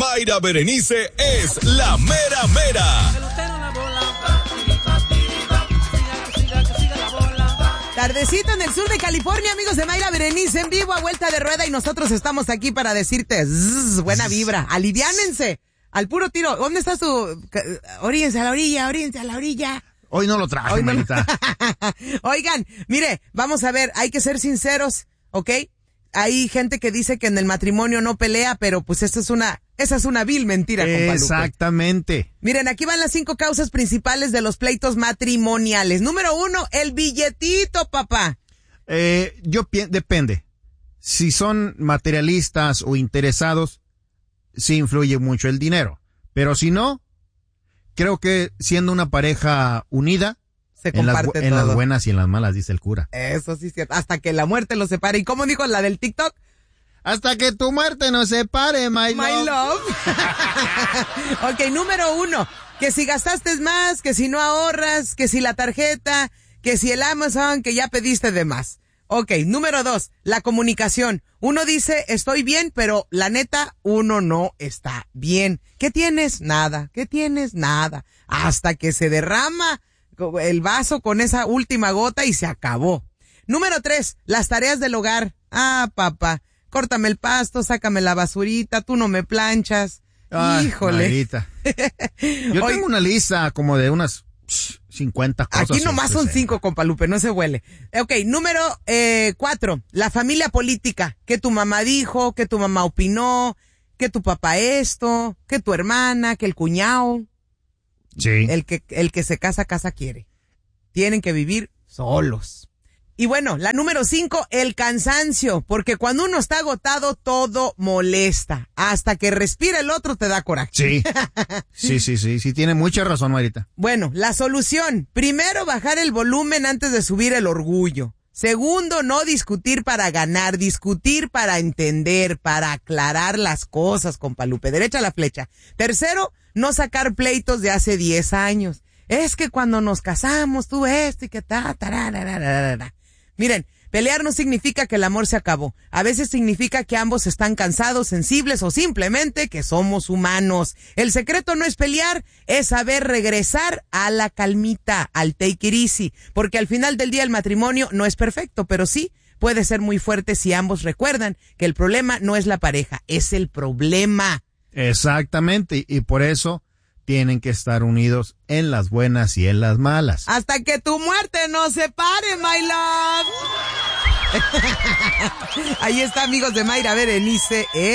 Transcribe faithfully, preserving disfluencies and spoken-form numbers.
Mayra Berenice es la mera mera. Tardecito en el sur de California, amigos de Mayra Berenice en vivo a vuelta de rueda y nosotros estamos aquí para decirte zzz, buena vibra, aliviánense al puro tiro. ¿Dónde está su? Oríense a la orilla, oríense a la orilla. Hoy no lo traje, Hoy no lo... Oigan, mire, vamos a ver, hay que ser sinceros, ¿ok? Hay gente que dice que en el matrimonio no pelea, pero pues esta es una, esa es una vil mentira, compa Lupe. Exactamente. Miren, aquí van las cinco causas principales de los pleitos matrimoniales. Número uno, el billetito, papá. Eh, yo pienso, depende. Si son materialistas o interesados, sí influye mucho el dinero. Pero si no, creo que siendo una pareja unida, se en las, comparte en todo. las buenas y en las malas, dice el cura. Eso sí es cierto. Hasta que la muerte los separe. ¿Y cómo dijo la del TikTok? Hasta que tu muerte nos separe, my love. My love. Ok, número uno. Que si gastaste más, que si no ahorras, que si la tarjeta, que si el Amazon, que ya pediste de más. Ok, número dos. La comunicación. Uno dice, estoy bien, pero la neta, uno no está bien. ¿Qué tienes? Nada. ¿Qué tienes? Nada. Hasta que se derrama el vaso con esa última gota y se acabó. Número tres, las tareas del hogar. Ah, papá, córtame el pasto, sácame la basurita, tú no me planchas. Ay, híjole. Marita. Yo Oye, tengo una lista como de unas cincuenta cosas. aquí nomás son este, cinco, compa Lupe, no se huele. Ok, número eh, cuatro, la familia política. Que tu mamá dijo, que tu mamá opinó, que tu papá esto, que tu hermana, que el cuñado. Sí. El que, el que se casa, casa quiere. Tienen que vivir solos. Y bueno, la número cinco, el cansancio. Porque cuando uno está agotado, todo molesta. Hasta que respira el otro te da coraje. Sí. Sí, sí, sí. Sí, tiene mucha razón, Marita. Bueno, la solución. Primero, bajar el volumen antes de subir el orgullo. Segundo, no discutir para ganar, discutir para entender, para aclarar las cosas, compa Lupe. Derecha la flecha. Tercero, no sacar pleitos de hace diez años. Es que cuando nos casamos tuve esto y que ta, tararararara. Miren, pelear no significa que el amor se acabó. A veces significa que ambos están cansados, sensibles o simplemente que somos humanos. El secreto no es pelear, es saber regresar a la calmita, al take it easy. Porque al final del día el matrimonio no es perfecto, pero sí puede ser muy fuerte si ambos recuerdan que el problema no es la pareja, es el problema. Exactamente, y por eso tienen que estar unidos en las buenas y en las malas. Hasta que tu muerte nos separe, my love. Ahí está, amigos de Mayra Berenice. ¿eh?